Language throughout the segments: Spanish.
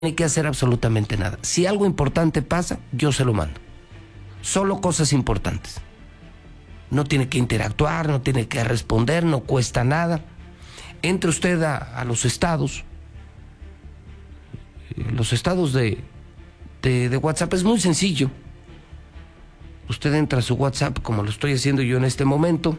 tiene que hacer absolutamente nada. Si algo importante pasa, yo se lo mando. Solo cosas importantes. No tiene que interactuar, no tiene que responder, no cuesta nada. Entre usted a los estados. Los estados de WhatsApp es muy sencillo. Usted entra a su WhatsApp, como lo estoy haciendo yo en este momento,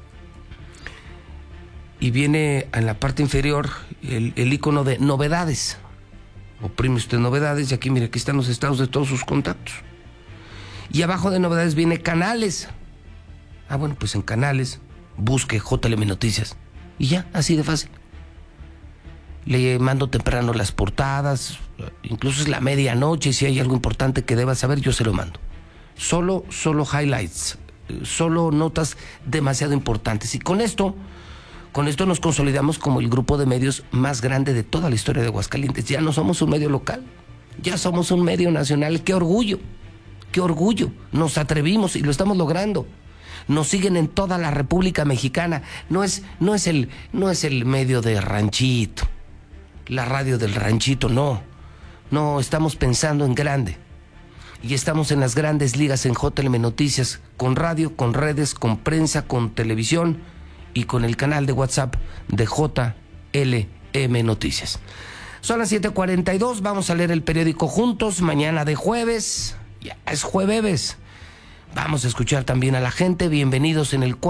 y viene en la parte inferior el icono de novedades. Oprime usted novedades y aquí, mire, aquí están los estados de todos sus contactos. Y abajo de novedades viene canales. Bueno, pues en canales busque JLM Noticias. Y ya, así de fácil. Le mando temprano las portadas, incluso es la medianoche, si hay algo importante que deba saber, yo se lo mando. Solo highlights, solo notas demasiado importantes. Y con esto nos consolidamos como el grupo de medios más grande de toda la historia de Aguascalientes. Ya no somos un medio local, ya somos un medio nacional. ¡Qué orgullo! ¡Qué orgullo! Nos atrevimos y lo estamos logrando. Nos siguen en toda la República Mexicana. No es el medio de ranchito, la radio del ranchito, no. No, estamos pensando en grande. Y estamos en las grandes ligas en JLM Noticias, con radio, con redes, con prensa, con televisión y con el canal de WhatsApp de JLM Noticias. Son las 7:42, vamos a leer el periódico juntos, mañana de jueves, ya es jueves. Vamos a escuchar también a la gente. Bienvenidos en el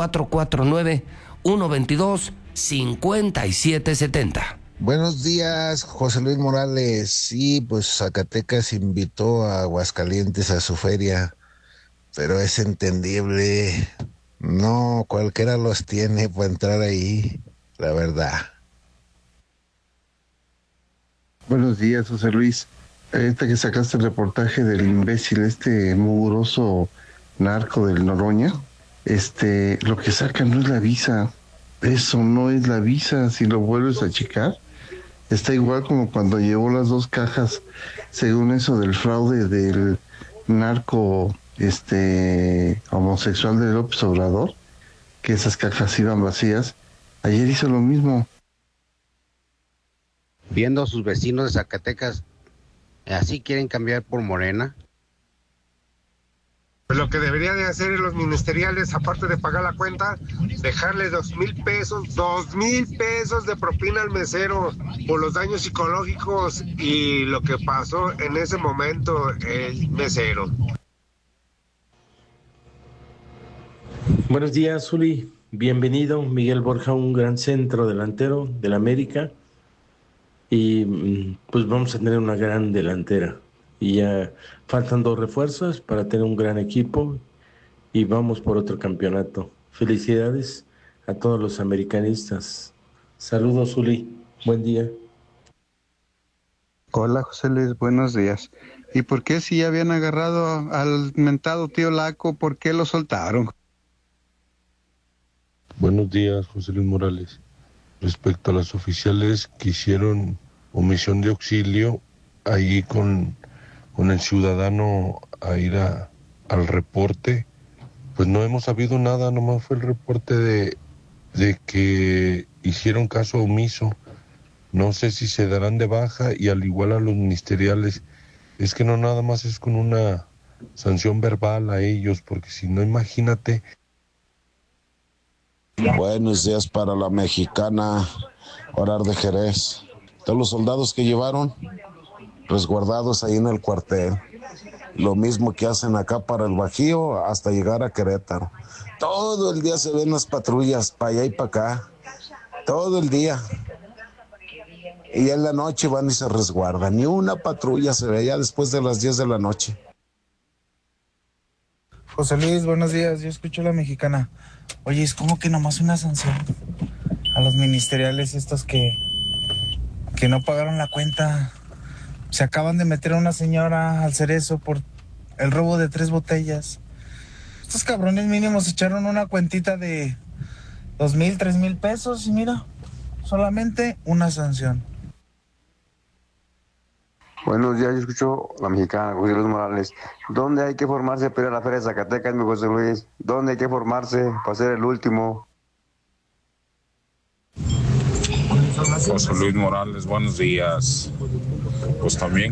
449-122-5770. Buenos días, José Luis Morales. Sí, pues Zacatecas invitó a Aguascalientes a su feria, pero es entendible. No, cualquiera los tiene para entrar ahí, la verdad. Buenos días, José Luis. Que sacaste el reportaje del imbécil, mugroso narco del Noroña, lo que saca no es la visa. Eso no es la visa. Si lo vuelves a checar, está igual como cuando llevó las 2 cajas, según eso del fraude del narco homosexual de López Obrador, que esas cajas iban vacías. Ayer hizo lo mismo. Viendo a sus vecinos de Zacatecas, ¿así quieren cambiar por Morena? Pues lo que debería de hacer los ministeriales, aparte de pagar la cuenta, dejarle 2,000 pesos de propina al mesero por los daños psicológicos y lo que pasó en ese momento el mesero. Buenos días, Zuli. Bienvenido, Miguel Borja, un gran centro delantero del América. Y pues vamos a tener una gran delantera. Y ya faltan 2 refuerzos para tener un gran equipo y vamos por otro campeonato. Felicidades a todos los americanistas. Saludos, Zuli. Buen día. Hola, José Luis. Buenos días. ¿Y por qué si ya habían agarrado al mentado tío Laco, por qué lo soltaron? Buenos días, José Luis Morales. Respecto a las oficiales que hicieron omisión de auxilio ahí con el ciudadano a ir al reporte, pues no hemos sabido nada, nomás fue el reporte de que hicieron caso omiso. No sé si se darán de baja y al igual a los ministeriales, es que no nada más es con una sanción verbal a ellos, porque si no, imagínate. Buenos días para la mexicana, Orar de Jerez. Todos los soldados que llevaron resguardados ahí en el cuartel. Lo mismo que hacen acá para el Bajío hasta llegar a Querétaro. Todo el día se ven las patrullas para allá y para acá. Todo el día. Y en la noche van y se resguardan. Ni una patrulla se ve ya después de las 10 de la noche. José Luis, buenos días. Yo escucho a la mexicana. Oye, es como que nomás una sanción a los ministeriales estos que no pagaron la cuenta. Se acaban de meter a una señora al Cerezo por el robo de 3 botellas. Estos cabrones mínimos echaron una cuentita de 2,000, 3,000 pesos y mira, solamente una sanción. Buenos días, yo escucho a la mexicana, José Luis Morales. ¿Dónde hay que formarse para ir a la Feria de Zacatecas, mi José Luis? ¿Dónde hay que formarse para ser el último? José Luis Morales, buenos días. Pues también